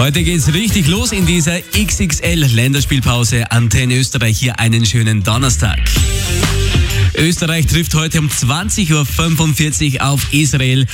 Heute geht's richtig los in dieser XXL-Länderspielpause. Antenne Österreich, hier einen schönen Donnerstag. Österreich trifft heute um 20.45 Uhr auf Israel.